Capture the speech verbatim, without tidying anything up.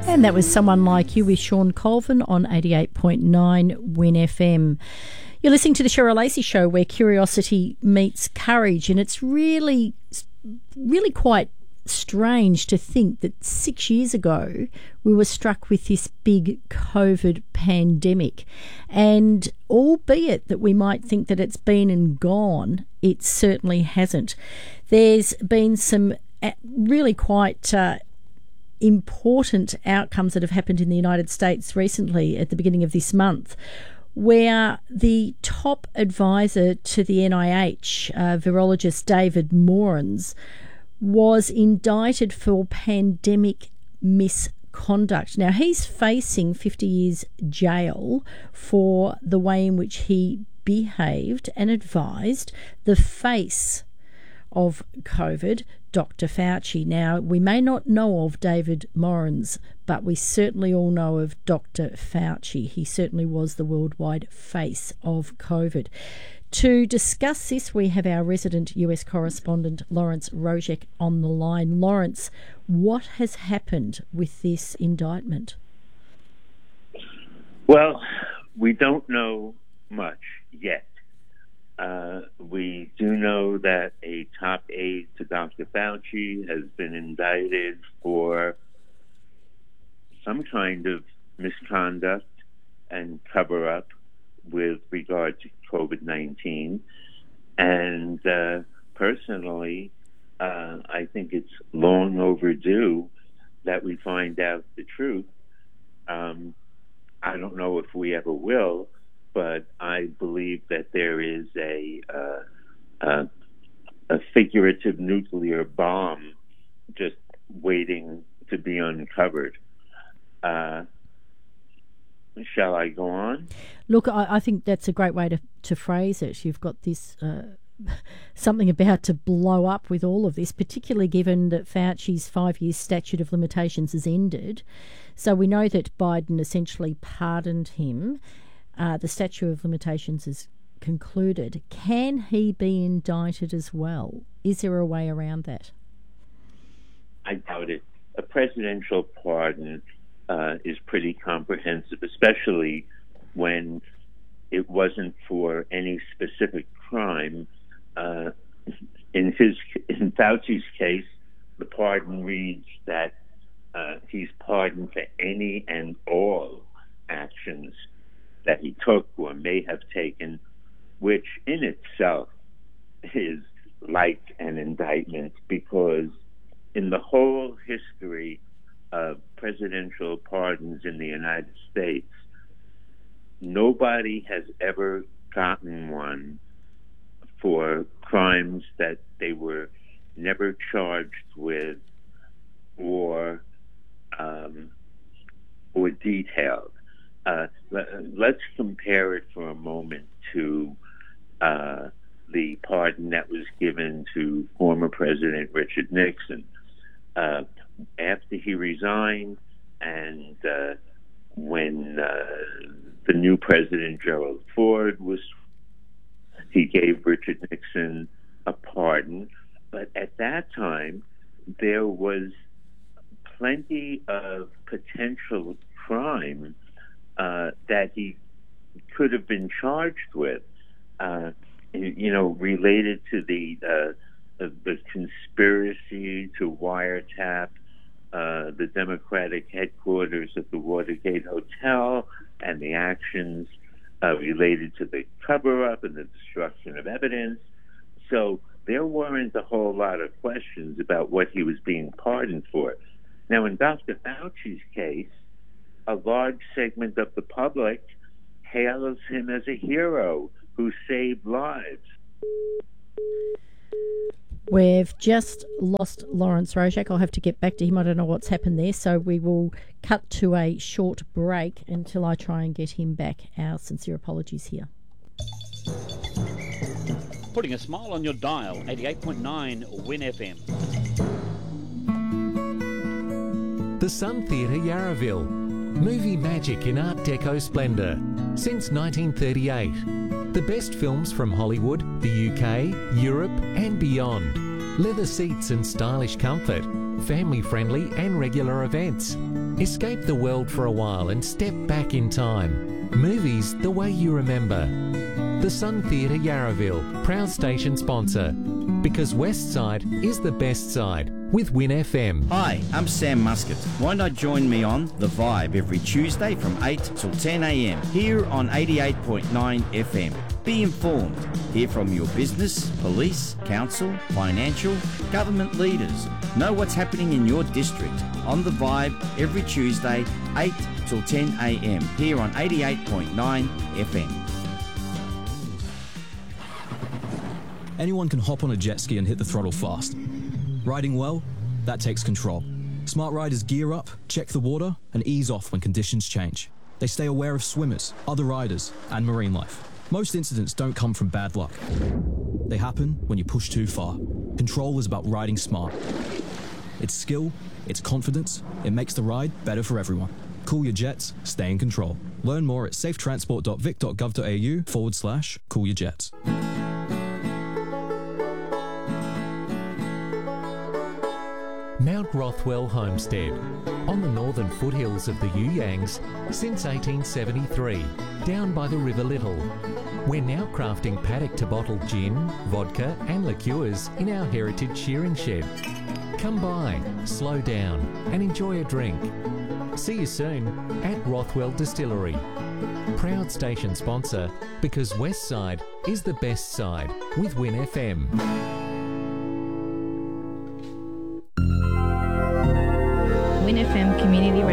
And that was Someone Like You with Sean Colvin on eighty-eight point nine Win F M. You're listening to the Cheryl Lacey Show, where curiosity meets courage, and it's really, really quite strange to think that six years ago we were struck with this big COVID pandemic, and albeit that we might think that it's been and gone, it certainly hasn't. There's been some really quite uh, important outcomes that have happened in the United States recently at the beginning of this month, where the top advisor to the N I H, uh, virologist David Moorens, was indicted for pandemic misconduct. Now, he's facing fifty years jail for the way in which he behaved and advised the face of COVID, Doctor Fauci. Now, we may not know of David Moorens, but we certainly all know of Doctor Fauci. He certainly was the worldwide face of COVID. To discuss this, we have our resident U S correspondent, Lawrence Rojek, on the line. Lawrence, what has happened with this indictment? Well, we don't know much yet. Uh, we do know that a top aide to Doctor Fauci has been indicted for some kind of misconduct and cover-up with regard to COVID nineteen. And uh, personally, uh, I think it's long overdue that we find out the truth. Um, I don't know if we ever will, but I believe that there is a, uh, a a figurative nuclear bomb just waiting to be uncovered. Uh, shall I go on? Look, I, I think that's a great way to, to phrase it. You've got this uh, something about to blow up with all of this, particularly given that Fauci's five-year statute of limitations has ended. So we know that Biden essentially pardoned him. Uh, the statute of limitations is concluded. Can he be indicted as well? Is there a way around that? I doubt it. A presidential pardon uh, is pretty comprehensive, especially when it wasn't for any specific crime. Uh, in his, in Fauci's case, the pardon reads that uh, he's pardoned for any and all actions that he took or may have taken, which in itself is like an indictment, because in the whole history of presidential pardons in the United States, nobody has ever gotten one for crimes that they were never charged with or um, or detailed. Uh, let, let's compare it for a moment to uh, the pardon that was given to former President Richard Nixon. Uh, after he resigned and uh, when uh, the new president, Gerald Ford, was, he gave Richard Nixon a pardon. But at that time, there was plenty of potential crime Uh, that he could have been charged with, uh, you know, related to the uh, the, the conspiracy to wiretap uh, the Democratic headquarters at the Watergate Hotel and the actions uh, related to the cover-up and the destruction of evidence. So there weren't a whole lot of questions about what he was being pardoned for. Now, in Doctor Fauci's case, a large segment of the public hails him as a hero who saved lives. We've just lost Lawrence Rojek. I'll have to get back to him. I don't know what's happened there, so we will cut to a short break until I try and get him back. Our sincere apologies here. Putting a smile on your dial, eighty-eight point nine Win F M. The Sun Theatre, Yarraville. Movie magic in Art Deco splendour since nineteen thirty-eight. The best films from Hollywood, the U K, Europe and beyond. Leather seats and stylish comfort. family-friendly and regular events. Escape the world for a while and step back in time. Movies the way you remember. The Sun Theatre Yarraville, proud station sponsor. Because West Side is the best side with Win F M. Hi, I'm Sam Muscat. Why not join me on The Vibe every Tuesday from eight till ten a m here on eighty-eight point nine F M. Be informed. Hear from your business, police, council, financial, government leaders. Know what's happening in your district on The Vibe every Tuesday, eight till ten a m here on eighty-eight point nine F M. Anyone can hop on a jet ski and hit the throttle fast. Riding well, that takes control. Smart riders gear up, check the water, and ease off when conditions change. They stay aware of swimmers, other riders, and marine life. Most incidents don't come from bad luck. They happen when you push too far. Control is about riding smart. It's skill, it's confidence, it makes the ride better for everyone. Cool your jets, stay in control. Learn more at safetransport.vic.gov.au forward slash cool your jets. Mount Rothwell Homestead, on the northern foothills of the You Yangs since eighteen seventy-three, down by the River Little. We're now crafting paddock to bottle gin, vodka and liqueurs in our heritage shearing shed. Come by, slow down and enjoy a drink. See you soon at Rothwell Distillery. Proud station sponsor because West Side is the best side with Win F M.